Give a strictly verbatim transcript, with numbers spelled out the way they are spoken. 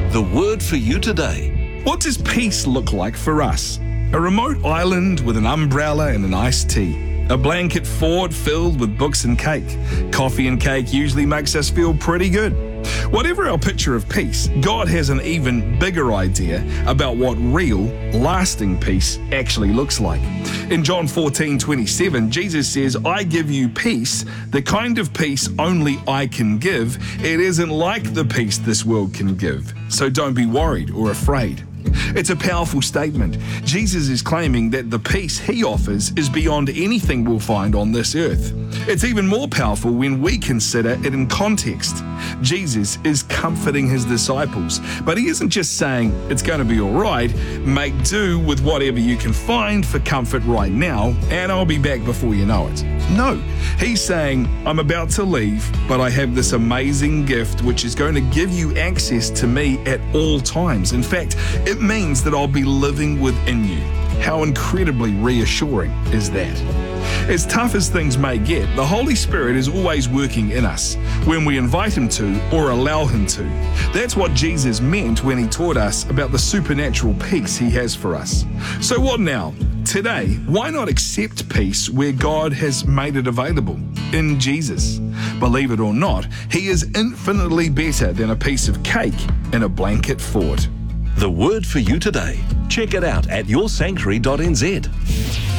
The word for you today. What does peace look like for us? A remote island with an umbrella and an iced tea. A blanket fort filled with books and cake. Coffee and cake usually makes us feel pretty good. Whatever our picture of peace, God has an even bigger idea about what real, lasting peace actually looks like. In John fourteen twenty-seven, Jesus says, "I give you peace, the kind of peace only I can give. It isn't like the peace this world can give. So don't be worried or afraid." It's a powerful statement. Jesus is claiming that the peace he offers is beyond anything we'll find on this earth. It's even more powerful when we consider it in context. Jesus is comforting his disciples, but he isn't just saying, "It's going to be all right, make do with whatever you can find for comfort right now, and I'll be back before you know it." No, he's saying, "I'm about to leave, but I have this amazing gift which is going to give you access to me at all times. In fact, it means that I'll be living within you." How incredibly reassuring is that? As tough as things may get, the Holy Spirit is always working in us when we invite him to or allow him to. That's what Jesus meant when he taught us about the supernatural peace he has for us. So what now? Today, why not accept peace where God has made it available? In Jesus. Believe it or not, he is infinitely better than a piece of cake in a blanket fort. The word for you today. Check it out at your sanctuary dot n z.